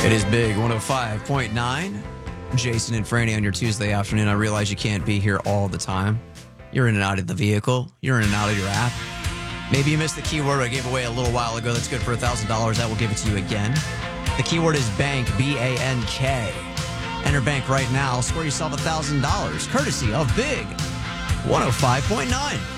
It is Big 105.9. Jason and Franny on your Tuesday afternoon. I realize you can't be here all the time. You're in and out of the vehicle. You're in and out of your app. Maybe you missed the keyword I gave away a little while ago. That's good for $1,000. That will give it to you again. The keyword is bank, B-A-N-K. Enter bank right now. Score yourself $1,000, courtesy of Big 105.9.